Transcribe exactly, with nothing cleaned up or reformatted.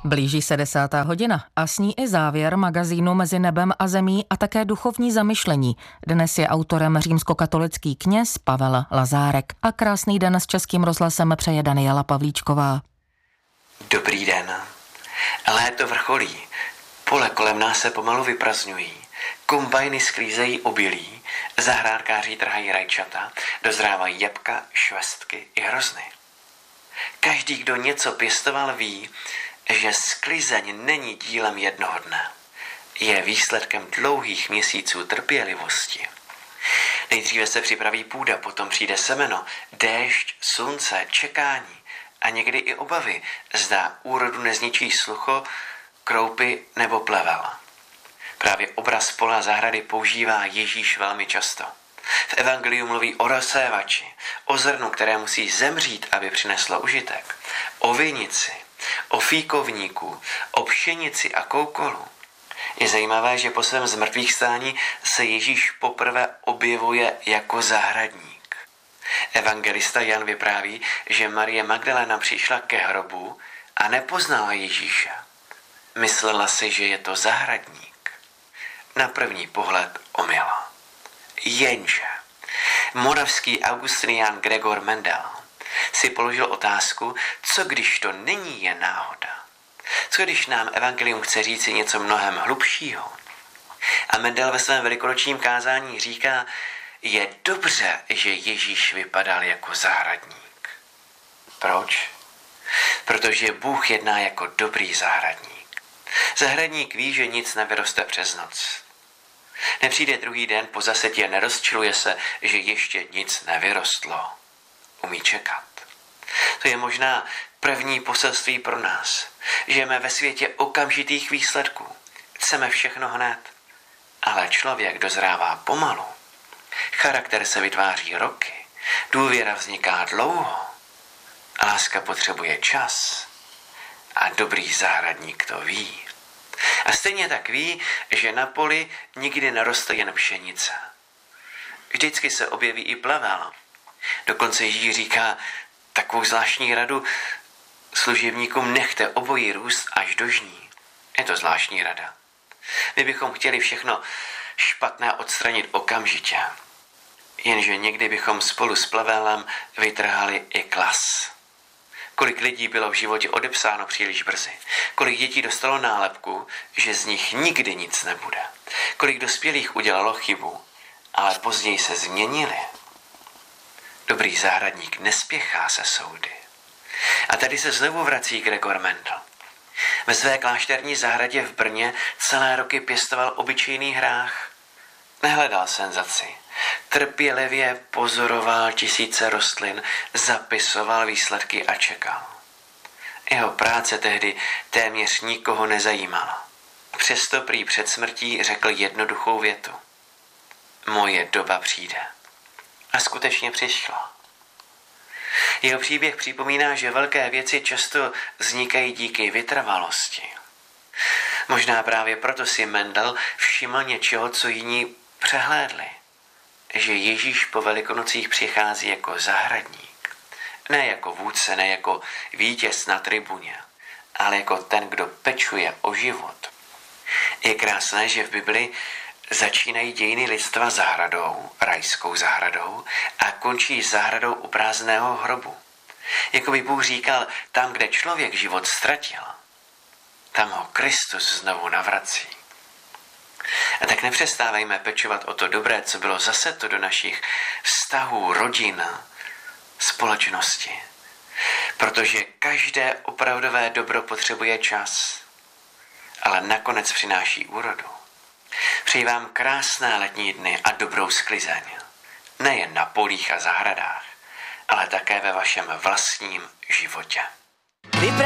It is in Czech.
Blíží se desátá hodina a s ní i závěr magazínu Mezi nebem a zemí a také duchovní zamyšlení. Dnes je autorem římskokatolický kněz Pavel Lazárek a krásný den s Českým rozhlasem přeje Daniela Pavlíčková. Dobrý den. Léto vrcholí, pole kolem nás se pomalu vyprazňují, kombajny sklízejí obilí, zahrádkáři trhají rajčata, dozrávají jabka, švestky i hrozny. Každý, kdo něco pěstoval, ví, že sklizeň není dílem jednoho dne. Je výsledkem dlouhých měsíců trpělivosti. Nejdříve se připraví půda, potom přijde semeno, déšť, slunce, čekání a někdy i obavy, zda úrodu nezničí slucho, kroupy nebo plevel. Právě obraz pola zahrady používá Ježíš velmi často. V evangeliu mluví o rozsévači, o zrnu, které musí zemřít, aby přineslo užitek, o vinici, o fíkovníku, o pšenici a koukolu. Je zajímavé, že po svém zmrtvýchvstání se Ježíš poprvé objevuje jako zahradník. Evangelista Jan vypráví, že Marie Magdalena přišla ke hrobu a nepoznala Ježíše. Myslela si, že je to zahradník. Na první pohled omyl. Jenže moravský augustinián Gregor Mendel si položil otázku, co když to není jen náhoda. Co když nám evangelium chce říci něco mnohem hlubšího. A Mendel ve svém velikonočním kázání říká, je dobře, že Ježíš vypadal jako zahradník. Proč? Protože Bůh jedná jako dobrý zahradník. Zahradník ví, že nic nevyroste přes noc. Nepřijde druhý den po zasetě, nerozčiluje se, že ještě nic nevyrostlo. Umí čekat. To je možná první poselství pro nás. Žijeme ve světě okamžitých výsledků. Chceme všechno hned. Ale člověk dozrává pomalu. Charakter se vytváří roky. Důvěra vzniká dlouho. Láska potřebuje čas. A dobrý zahradník to ví. A stejně tak ví, že na poli nikdy neroste jen pšenice. Vždycky se objeví i plevel. Dokonce Ježíš říká takovou zvláštní radu, služebníkům nechte obojí růst až do žní. Je to zvláštní rada. My bychom chtěli všechno špatné odstranit okamžitě. Jenže někdy bychom spolu s plevelem vytrhali i klas. Kolik lidí bylo v životě odepsáno příliš brzy. Kolik dětí dostalo nálepku, že z nich nikdy nic nebude. Kolik dospělých udělalo chybu, ale později se změnili. Dobrý zahradník nespěchá se soudy. A tady se znovu vrací Gregor Mendel. Ve své klášterní zahradě v Brně celé roky pěstoval obyčejný hrách. Nehledal senzaci. Trpělivě pozoroval tisíce rostlin, zapisoval výsledky a čekal. Jeho práce tehdy téměř nikoho nezajímala. Přesto prý před smrtí řekl jednoduchou větu. Moje doba přijde. A skutečně přišla. Jeho příběh připomíná, že velké věci často vznikají díky vytrvalosti. Možná právě proto si Mendel všiml něčeho, co jiní přehlédli. Že Ježíš po Velikonocích přichází jako zahradník. Ne jako vůdce, ne jako vítěz na tribuně, ale jako ten, kdo pečuje o život. Je krásné, že v Bibli začínají dějiny lidstva zahradou, rajskou zahradou, a končí zahradou u prázdného hrobu. Jako by Bůh říkal, tam, kde člověk život ztratil, tam ho Kristus znovu navrací. A tak nepřestávejme pečovat o to dobré, co bylo zaseto do našich vztahů, rodin, společnosti. Protože každé opravdové dobro potřebuje čas, ale nakonec přináší úrodu. Přeji vám krásné letní dny a dobrou sklizeň. Nejen na polích a zahradách, ale také ve vašem vlastním životě.